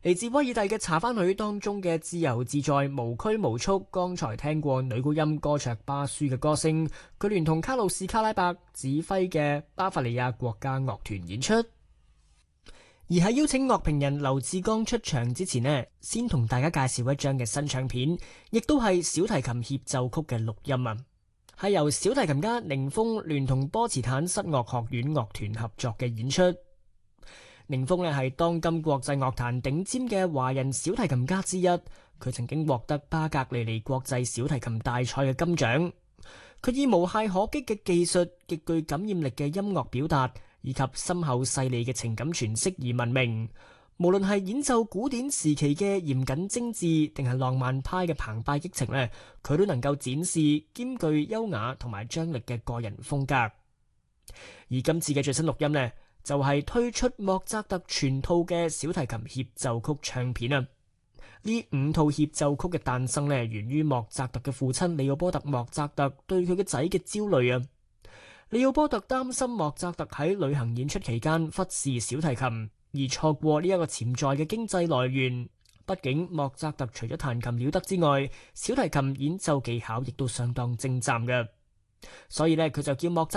嚟自威爾第嘅茶番曲當中嘅自由自在、無拘無束。剛才聽過女高音歌唱巴舒嘅歌聲，佢聯同卡路士卡拉伯指揮嘅巴伐利亞國家樂團演出。而喺邀請樂評人劉志剛出場之前呢，先同大家介紹一張嘅新唱片，亦都係小提琴協奏曲嘅錄音啊，係由小提琴家寧峰聯同波茨坦室樂學院樂團合作嘅演出。寧峰係當今國際樂壇頂尖嘅華人小提琴家之一，佢曾經獲得巴格尼尼國際小提琴大賽嘅金獎。佢以無懈可擊嘅技術、極具感染力嘅音樂表達以及深厚細膩嘅情感詮釋而聞名。無論係演奏古典時期嘅嚴謹精緻，定係浪漫派嘅澎湃激情呢，佢都能夠展示兼具優雅同埋張力嘅個人風格。而今次嘅最新錄音呢，就係推出莫扎特全套嘅小提琴協奏曲唱片啊！呢5套協奏曲嘅誕生呢，源於莫扎特嘅父親利奧波特莫扎特對佢嘅仔嘅焦慮啊！利奧波特擔心莫扎特喺旅行演出期間忽視小提琴，而錯過呢一個潛在嘅經濟來源。畢竟莫扎特除咗彈琴了得之外，小提琴演奏技巧亦都相當精湛嘅，所以呢，佢就叫莫扎特